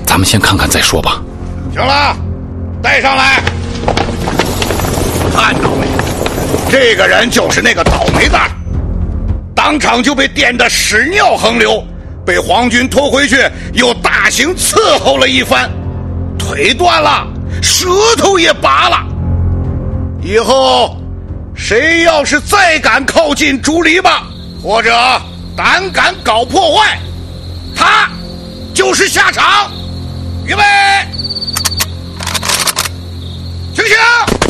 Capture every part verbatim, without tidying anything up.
咱们先看看再说吧。 行了，带上来。看到没？这个人就是那个倒霉蛋，当场就被电得屎尿横流，被皇军拖回去，又大刑伺候了一番，腿断了，舌头也拔了。以后谁要是再敢靠近竹篱笆，或者胆敢搞破坏，他就是下场。预备，清醒！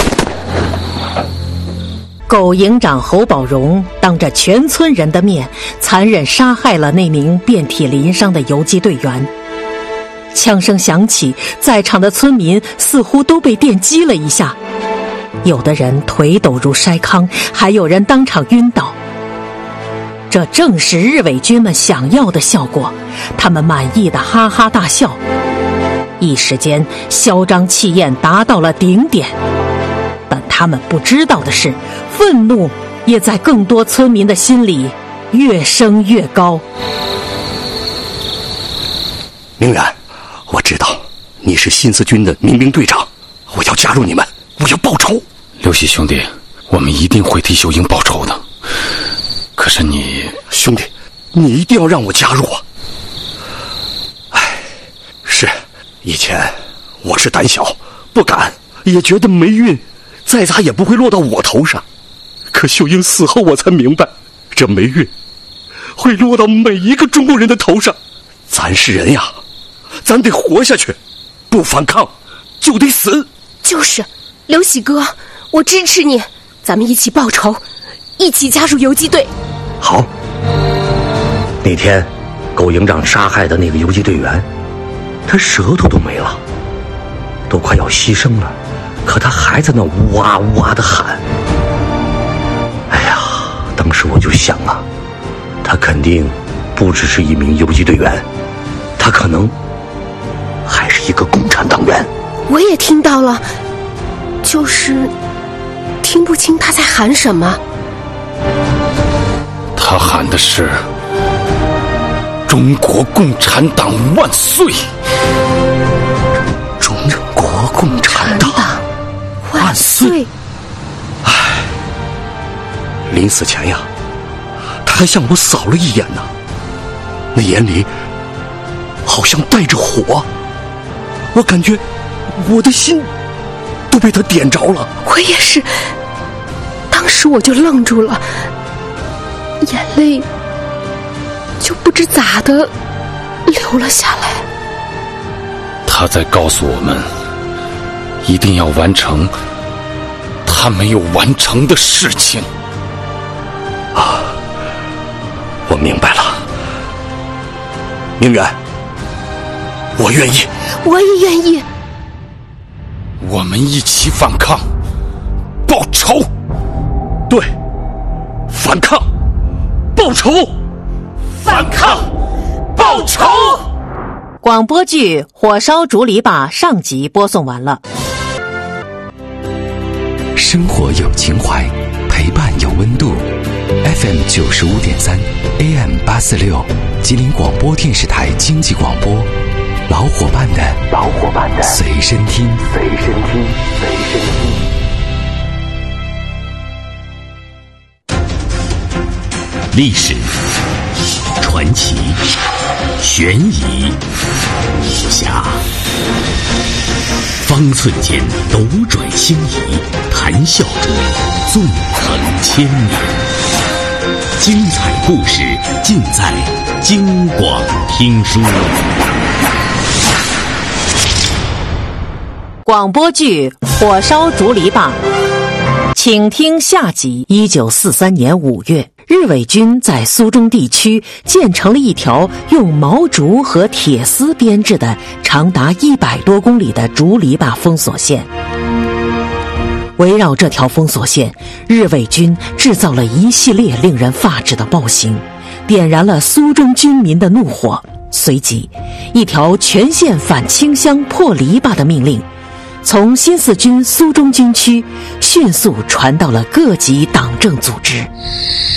狗营长侯宝荣当着全村人的面残忍杀害了那名遍体鳞伤的游击队员。枪声响起，在场的村民似乎都被电击了一下，有的人腿抖如筛糠，还有人当场晕倒。这正是日伪军们想要的效果，他们满意的哈哈大笑，一时间嚣张气焰达到了顶点。但他们不知道的是，愤怒也在更多村民的心里越升越高。 明远，我知道你是新四军的民兵队长，我要加入你们，我要报仇。 刘喜兄弟，我们一定会替秀英报仇的。可是你， 兄弟，你一定要让我加入啊！哎，是，以前我是胆小，不敢，也觉得霉运再咋也不会落到我头上。可秀英死后，我才明白，这霉运会落到每一个中国人的头上。咱是人呀，咱得活下去，不反抗就得死。 就是，刘喜哥，我支持你，咱们一起报仇，一起加入游击队。 好。那天狗营长杀害的那个游击队员，他舌头都没了，都快要牺牲了，可他还在那呜哇呜哇的喊。哎呀，当时我就想啊，他肯定不只是一名游击队员，他可能还是一个共产党员。 我也听到了，就是听不清他在喊什么。 他喊的是中国共产党万岁！ 中国共产党万岁！唉，临死前呀，他还向我扫了一眼呢，那眼里好像带着火，我感觉我的心都被他点着了。 我也是，当时我就愣住了，眼泪就不知咋的流了下来。 他在告诉我们，一定要完成他没有完成的事情。 啊，我明白了。明远，我愿意。 我也愿意。 我们一起反抗，报仇。 对，反抗，报仇， 反抗，报仇。 广播剧《火烧竹篱笆》上集播送完了。 生活有情怀，陪伴有温度。F M 九十五点三 A M 八四六，吉林广播电视台经济广播，老伙伴的老伙伴的随身听， 随身听，随身听。 历史、传奇、悬疑、武侠，方寸间斗转星移，谈笑中纵横千年。精彩故事尽在京广听书。 广播剧《火烧竹篱笆》，请听下集。一九四三年五月，日伪军在苏中地区建成了一条用毛竹和铁丝编制的长达一百多公里的竹篱笆封锁线。围绕这条封锁线，日伪军制造了一系列令人发指的暴行，点燃了苏中军民的怒火。随即，一条全线反清乡破篱笆的命令从新四军苏中军区迅速传到了各级党政组织。